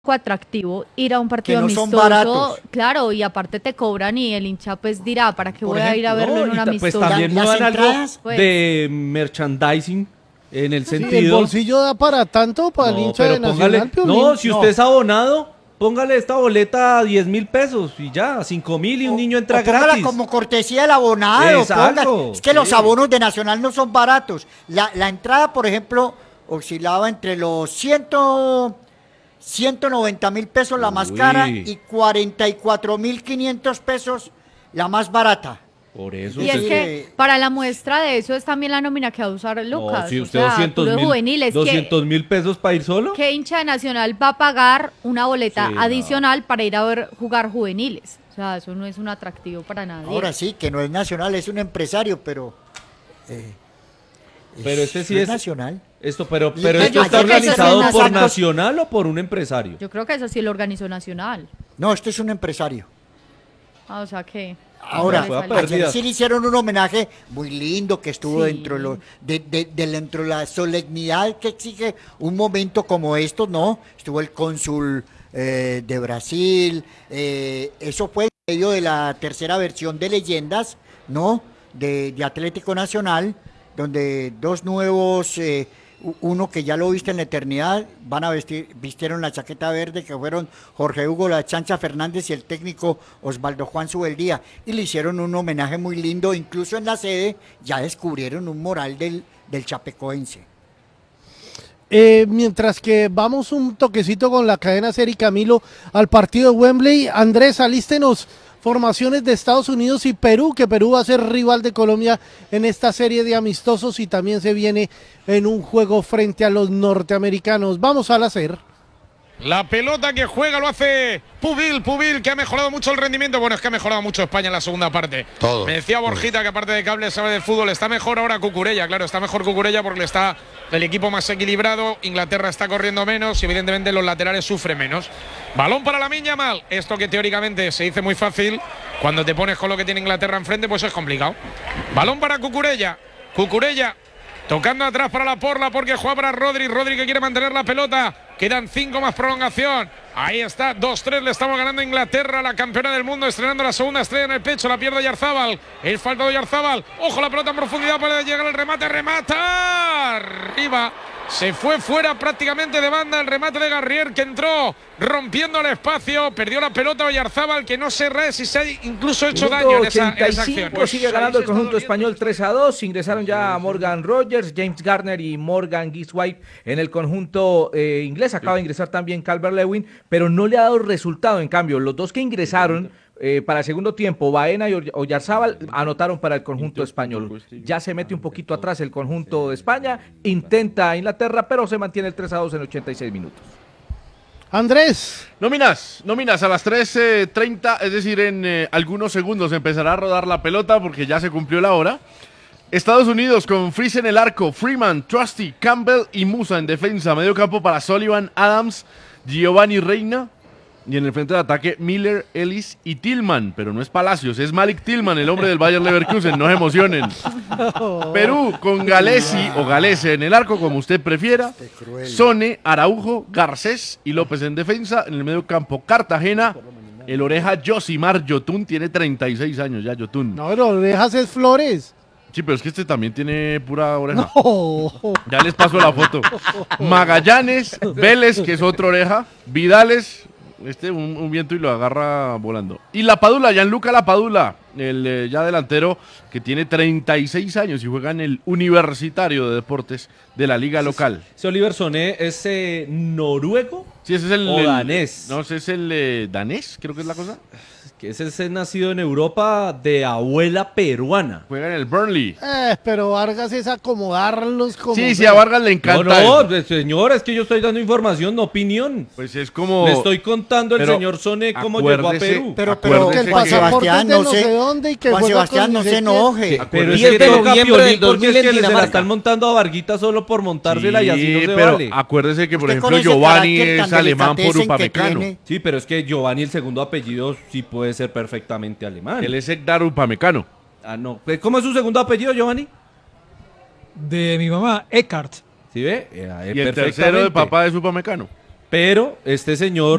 atractivo ir a un partido Que no son amistoso, baratos. claro, y aparte te cobran y el hincha pues dirá, ¿para qué Por voy a ir a ejemplo, verlo en No, un y amistoso? pues también Las muevan algo entradas, pues. de merchandising en el Sí, el sentido. bolsillo da para tanto para el No, hincha pero de Nacional, Piolín. no, si No. usted es abonado, póngale esta boleta a 10.000 pesos y ya, 5.000 y un niño entra O póngala gratis. como cortesía del abonado. Exacto, Es que los sí. abonos de Nacional no son baratos. La entrada, por ejemplo, oscilaba entre los 190.000 pesos la más Uy. cara y 44.500 pesos la más barata. Por eso. Y es Sí. que para la muestra de eso es también la nómina que va a usar Lucas. No, si o usted sea, 200 clubes mil, juveniles, 200.000 pesos para ir solo. ¿qué hincha de Nacional va a pagar una boleta Sí, adicional para ir a ver jugar juveniles? O sea, eso no es un atractivo para nadie. Ahora sí, que no es Nacional, es un empresario, pero... Pero este sí no es Nacional. pero Yo esto está creo que eso organizado es por una- Nacional o por un empresario. Yo creo que eso sí lo organizó Nacional. No, esto es un empresario. O sea que... Ahora, fue a salió. pérdidas. ayer sí le hicieron un homenaje muy lindo que estuvo Sí. dentro de la solemnidad que exige un momento como estos, ¿no? Estuvo el cónsul de Brasil, eso fue en medio de la tercera versión de Leyendas, ¿no? De Atlético Nacional, donde dos nuevos, uno que ya lo viste en la eternidad, vistieron la chaqueta verde, que fueron Jorge Hugo La Chancha Fernández y el técnico Osvaldo Juan Subeldía, y le hicieron un homenaje muy lindo, incluso en la sede ya descubrieron un mural del chapecoense. Mientras que vamos un toquecito con la cadena Ser y Camilo al partido de Wembley, Andrés, alístenos formaciones de Estados Unidos y Perú, que Perú va a ser rival de Colombia en esta serie de amistosos y también se viene en un juego frente a los norteamericanos. Vamos al hacer. La pelota que juega lo hace Pubil, que ha mejorado mucho el rendimiento. Bueno, es que ha mejorado mucho España en la segunda parte. Todo. Me decía Borjita que aparte de cable sabe de fútbol. Está mejor ahora Cucurella, claro, está mejor Cucurella porque está el equipo más equilibrado. Inglaterra está corriendo menos y evidentemente los laterales sufren menos. Balón para Lamine Yamal. Esto que teóricamente se dice muy fácil, cuando te pones con lo que tiene Inglaterra enfrente, pues es complicado. Balón para Cucurella. Tocando atrás para la Porla porque juega para Rodri que quiere mantener la pelota. Quedan 5 más prolongación. Ahí está, 2-3, le estamos ganando a Inglaterra, la campeona del mundo, estrenando la segunda estrella en el pecho, la pierde Oyarzábal. El falta de Oyarzábal. Ojo la pelota en profundidad para llegar al remate, remata. Arriba. Se fue fuera prácticamente de banda el remate de Garrier que entró rompiendo el espacio, perdió la pelota Oyarzábal que no se si se ha incluso hecho daño en esa acción. Pues sigue ganando el conjunto español 3-2. Ingresaron ya Morgan Rogers, James Garner y Morgan Giswhite en el conjunto inglés. Acaba de ingresar también Calvert-Lewin, pero no le ha dado resultado. En cambio, los dos que ingresaron para el segundo tiempo, Baena y Oyarzábal, anotaron para el conjunto español. Ya se mete un poquito atrás el conjunto de España, intenta Inglaterra, pero se mantiene el 3-2 en 86 minutos. Andrés. Nóminas a las 3:30, es decir, en algunos segundos empezará a rodar la pelota porque ya se cumplió la hora. Estados Unidos con Freeze en el arco, Freeman, Trusty, Campbell y Musa en defensa. Medio campo para Sullivan, Adams, Giovanni Reina. Y en el frente de ataque, Miller, Ellis y Tillman. Pero no es Palacios, es Malik Tillman, el hombre del Bayer Leverkusen. No se emocionen. Perú con Galesi o Galese en el arco, como usted prefiera. Sone, Araujo, Garcés y López en defensa. En el medio campo, Cartagena. El oreja Josimar Yotun tiene 36 años ya, Yotun. No, pero orejas es Flores. Sí, pero es que este también tiene pura oreja. No. Ya les paso la foto. Magallanes, Vélez, que es otra oreja. Vidales, un viento y lo agarra volando. Y La Padula, Gianluca La Padula, el ya delantero que tiene 36 años y juega en el Universitario de Deportes de la liga local. Ese Oliver Soné es noruego. Sí, ese es el o danés. No, ese es el danés, creo que es la cosa. Que ese es nacido en Europa de abuela peruana. Juega en el Burnley. Pero Vargas es acomodarlos como... Sí, a Vargas le encanta. No, señor, es que yo estoy dando información, no opinión. Pues es como... Le estoy contando el señor Soné cómo llegó a Perú. Pero que el pasaporte es de no sé dónde y que Juan juega Sebastián con no no sé se quién. enoje. Pero es 10 que de toca noviembre Piolín del porque 2000 es que en se la Dinamarca. están montando a Varguita solo por montársela y así no se pero vale. acuérdese que, por Usted ejemplo, con ese Giovanni carácter es tan alemán por delicatessen que Upamecano. tiene. Sí, pero es que Giovanni, el segundo apellido, sí puede ser perfectamente alemán. Él es Ekdar Upamecano. Ah, no. ¿Cómo es su segundo apellido, Giovanni? De mi mamá, Eckhart. ¿Sí ve? Y el tercero de papá es Upamecano. Pero este señor